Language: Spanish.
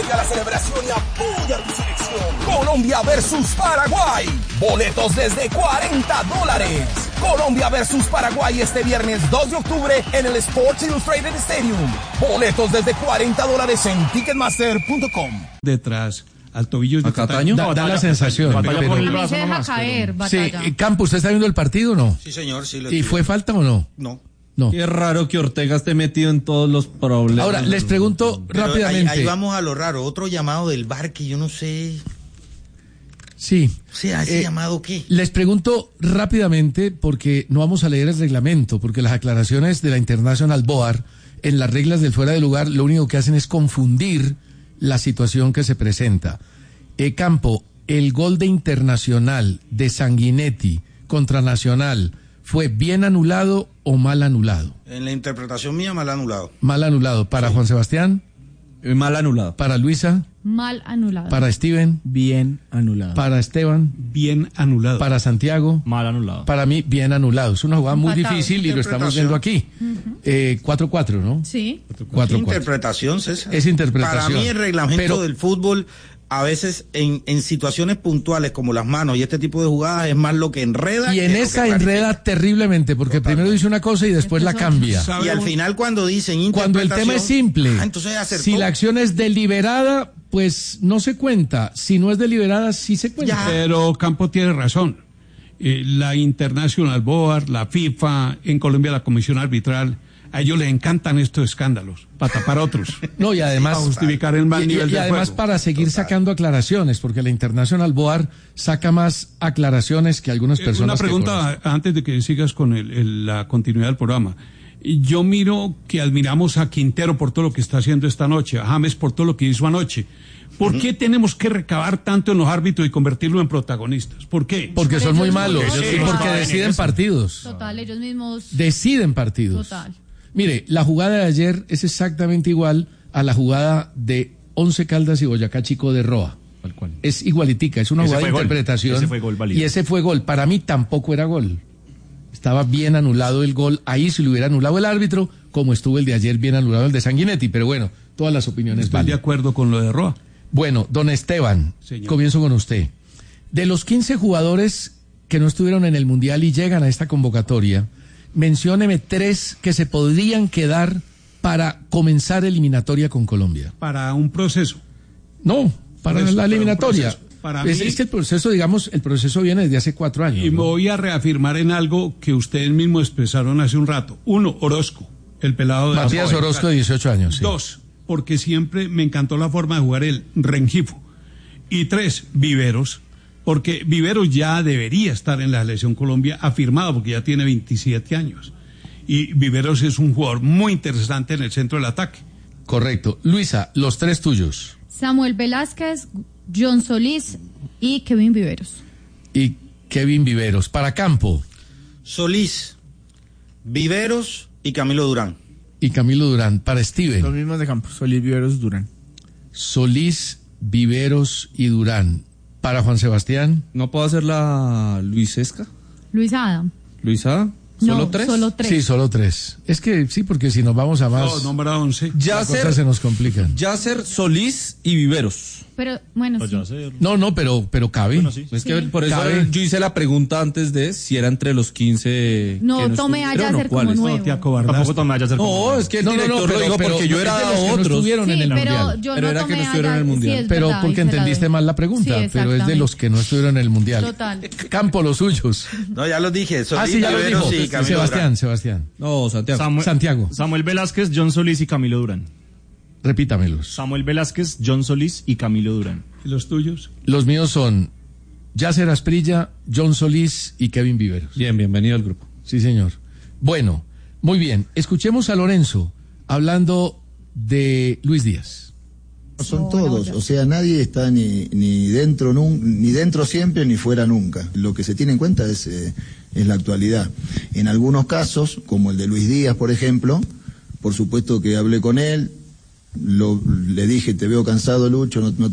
Únete a la celebración y apoya a tu selección. Colombia versus Paraguay. Boletos desde $40. Colombia versus Paraguay este viernes 2 de octubre en el Sports Illustrated Stadium. Boletos desde $40 en ticketmaster.com. Detrás, al tobillo de Cataño. Da la sensación. No se deja caer, Batalla. Sí, Campo, ¿usted está viendo el partido o no? Sí, señor, sí. ¿Y fue falta o no? No. No. Qué raro que Ortega esté metido en todos los problemas. Ahora, les pregunto Pero rápidamente. ahí vamos a lo raro. Otro llamado del VAR que yo no sé. Sí. O sea, ¿ese llamado qué? Les pregunto rápidamente, porque no vamos a leer el reglamento, porque las aclaraciones de la International Board en las reglas del fuera de lugar lo único que hacen es confundir la situación que se presenta. Campo, el gol de Internacional de Sanguinetti contra Nacional, ¿fue bien anulado o mal anulado? En la interpretación mía, mal anulado. Mal anulado. ¿Para Juan Sebastián? Mal anulado. ¿Para Luisa? Mal anulado. ¿Para Steven? Bien anulado. ¿Para Esteban? bien anulado. ¿Para Santiago? Mal anulado. Para mí, bien anulado. Es una jugada muy Empatado. difícil y lo estamos viendo aquí. 4-4, ¿no? Sí. 4-4. Interpretación, César. Es interpretación. Para mí el reglamento Pero del fútbol, a veces en situaciones puntuales como las manos y este tipo de jugadas, es más lo que enreda. Y en que lo esa que enreda clarifica. terriblemente, porque primero dice una cosa y después la cambia. Y al final cuando dicen Cuando el tema es simple, entonces acertó. si la acción es deliberada, pues no se cuenta. Si no es deliberada, sí se cuenta. Pero Campo tiene razón. La International Board, la FIFA, en Colombia la Comisión Arbitral, a ellos les encantan estos escándalos, para tapar otros. No, y además, para justificar el mal nivel y de además juego. para seguir sacando aclaraciones, porque la International Board saca más aclaraciones que algunas personas. Una pregunta antes de que sigas con la continuidad del programa. Yo miro que admiramos a Quintero por todo lo que está haciendo esta noche, a James por todo lo que hizo anoche. ¿Por qué tenemos que recabar tanto en los árbitros y convertirlos en protagonistas? ¿Por qué? Porque son muy malos, Ellos y mismos porque saben deciden eso. partidos. Total, ellos mismos. Deciden partidos. Total. Mire, la jugada de ayer es exactamente igual a la jugada de Once Caldas y Boyacá Chico de Roa. Tal cual. Es igualitica, es una Ese jugada de fue gol. interpretación. Ese fue gol válido. Y ese fue gol. Para mí tampoco era gol. Estaba bien anulado el gol. Ahí se lo hubiera anulado el árbitro, como estuvo el de ayer bien anulado el de Sanguinetti. Pero bueno, todas las opiniones Estoy de valen. acuerdo con lo de Roa. Bueno, don Esteban, Señor. comienzo con usted. De los 15 jugadores que no estuvieron en el Mundial y llegan a esta convocatoria, mencióneme 3 que se podrían quedar para comenzar eliminatoria con Colombia. Para un proceso. No, para Por eso, la para un eliminatoria. proceso. Para Es mí- que el proceso, digamos, el proceso viene desde hace 4 años. Y me ¿no? voy a reafirmar en algo que ustedes mismos expresaron hace un rato. 1, Orozco, el pelado de Matías Joven. Orozco, de 18 años. Sí. 2, porque siempre me encantó la forma de jugar el Rengifo. Y 3, Viveros, porque Viveros ya debería estar en la selección Colombia afirmado, porque ya tiene 27 años. Y Viveros es un jugador muy interesante en el centro del ataque. Correcto. Luisa, los 3 tuyos. Samuel Velázquez, John Solís y Kevin Viveros. Y Kevin Viveros. Para Campo. Solís, Viveros y Camilo Durán. Y Camilo Durán. Para Los Steven. mismos de campo. Solís, Viveros, Durán. Solís, Viveros y Durán. Para Juan Sebastián. ¿No puedo hacer la Luisesca? Luis Adam. ¿Luisa? ¿Solo No, 3? Solo 3. Sí, solo 3. Es que sí, porque si nos vamos a más, No, nombra 11. las cosas se nos complican. Yasser, Solís y Viveros. Pero, bueno, sí. No, pero cabe. Es que Sí. por eso Cabe. yo hice la pregunta antes de si era entre los 15. No, que tomé a estuvieron, Yasser ¿o como cuáles? nuevo. No, te acobardaste. Tampoco tomé a Yasser como No, nuevo. es que el director lo dijo porque yo era es de los que no otros. estuvieron en Sí, el pero Mundial. yo Pero no era tomé que no a estuvieron en el Yasser. Mundial. Sí, es Pero verdad, porque y se la entendiste doy. mal la pregunta, Sí, pero es de exactamente. los que no estuvieron en el Mundial. Total. Campo, los suyos. No, ya los dije. Solís, Sí, ya lo Viveros dijo. y Camilo Durán. Sebastián. No, Santiago. Santiago, Samuel Velázquez, John Solís y Camilo Durán. repítamelos. Samuel Velázquez, John Solís y Camilo Durán. ¿Y los tuyos? Los míos son Yasser Asprilla, John Solís y Kevin Viveros. Bien, bienvenido al grupo. Sí, señor. Bueno, muy bien. Escuchemos a Lorenzo hablando de Luis Díaz. Son todos, o sea, nadie está ni dentro siempre ni fuera nunca. Lo que se tiene en cuenta es la actualidad. En algunos casos, como el de Luis Díaz, por ejemplo, por supuesto que hablé con él, le dije, te veo cansado, Lucho, no te